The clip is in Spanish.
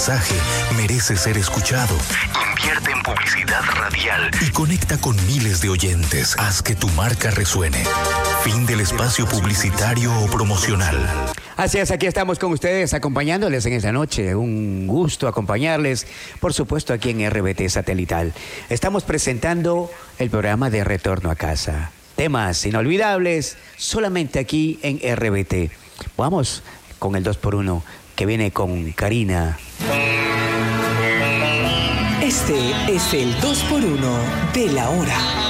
mensaje merece ser escuchado. Invierte en publicidad radial y conecta con miles de oyentes. Haz que tu marca resuene. Fin del espacio publicitario o promocional. Así es, aquí estamos con ustedes acompañándoles en esta noche. Un gusto acompañarles, por supuesto, aquí en RBT Satelital. Estamos presentando el programa de Retorno a Casa. Temas inolvidables, solamente aquí en RBT. Vamos con el 2x1 que viene con Karina. Este es el 2x1 de la hora.